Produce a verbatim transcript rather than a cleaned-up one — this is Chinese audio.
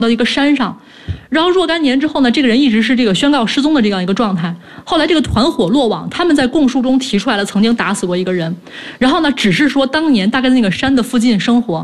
到一个山上，然后若干年之后呢，这个人一直是这个宣告失踪的这样一个状态。后来这个团伙落网，他们在供述中提出来了曾经打死过一个人，然后呢，只是说当年大概在那个山的附近生活。